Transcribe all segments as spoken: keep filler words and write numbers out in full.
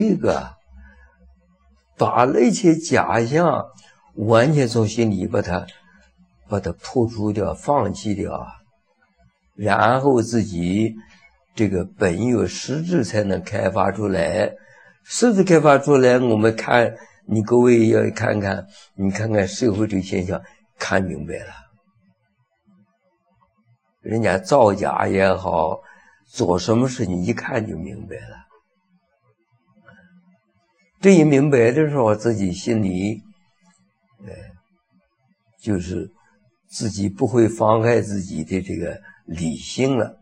这个把那些假象完全从心里把它把它破除掉、放弃掉，然后自己这个本有实质才能开发出来。实质开发出来，我们看，你各位要看看，你看看社会这个现象，看明白了。人家造假也好，做什么事情一看就明白了。这一明白的时候，自己心里，呃，就是自己不会妨害自己的这个理性了。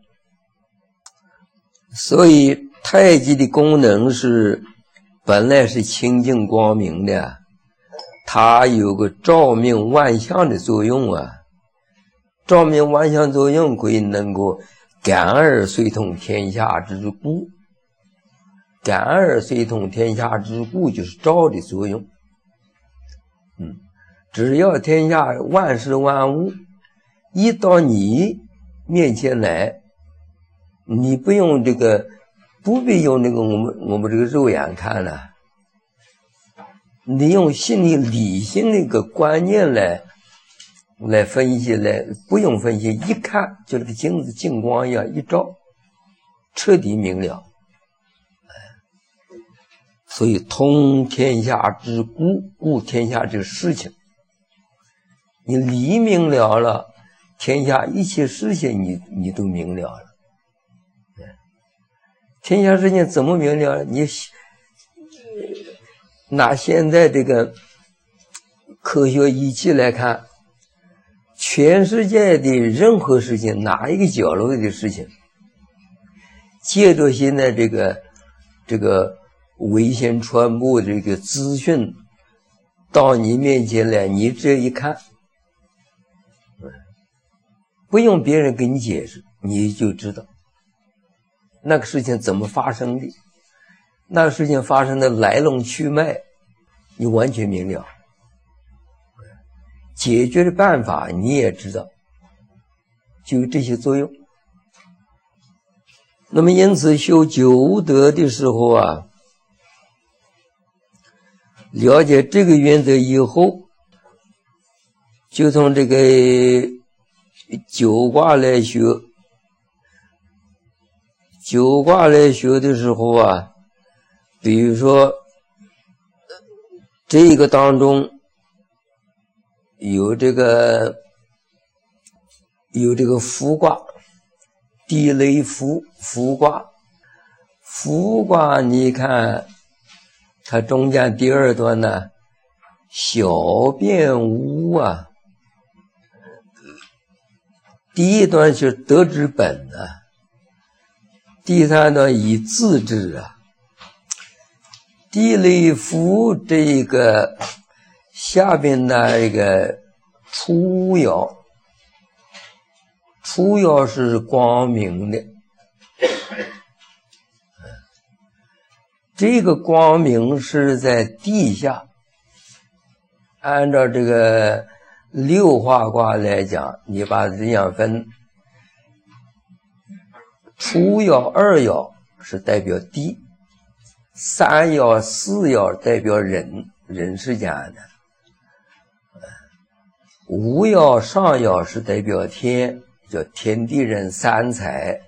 所以太极的功能是本来是清净光明的，它有个照明万象的作用啊。照明万象作用可以能够感而遂通天下之故，感而遂通天下之故就是照的作用。嗯，只要天下万事万物一到你面前来，你不用这个，不必用那个我们我们这个肉眼看了，你用心理理性的一个观念来来分析，来不用分析，一看就那个镜子镜光一样一照，彻底明了。所以通天下之故，故天下这个事情，你理明了了，天下一切事情你你都明了了。天下事情怎么明了？你拿现在这个科学仪器来看，全世界的任何事情，哪一个角落的事情，借着现在这个这个微信传播这个资讯到你面前来，你这一看，不用别人给你解释，你就知道那个事情怎么发生的，那个事情发生的来龙去脉，你完全明了。解决的办法你也知道，就有这些作用。那么因此修九德的时候啊，了解这个原则以后，就从这个九卦来学。九卦来学的时候啊，比如说这个当中有这个有这个伏卦，地雷伏伏卦，伏卦你看它中间第二段呢，小变无啊，第一段是德之本啊，第三段以自治啊。地雷伏这个下边的这个初爻，初爻是光明的，这个光明是在地下。按照这个六画卦来讲，你把它这样分，初爻、二爻是代表地，三爻、四爻代表人，人世间的。五爻、上爻是代表天，叫天地人三才。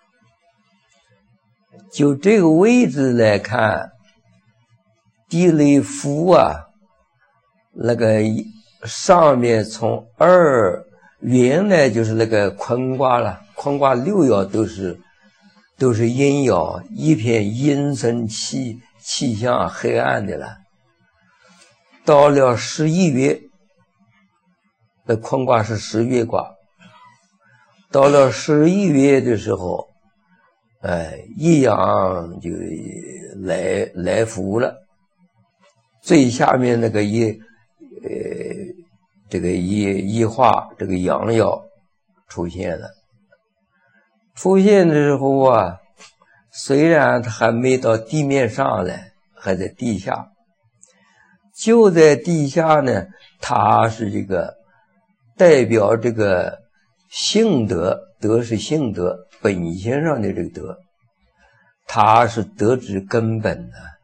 就这个位置来看，地雷伏啊，那个上面从二原来就是那个坤卦了，坤卦六爻都是都是阴爻，一片阴森气气象黑暗的了。到了十一月，那坤卦是十月卦，到了十一月的时候，哎，一阳就来来伏了，最下面那个一呃这个一一化这个阳爻出现了。出现的时候啊，虽然它还没到地面上来，还在地下，就在地下呢，它是这个代表这个性德，德是性德，本性上的这个德，它是德之根本的。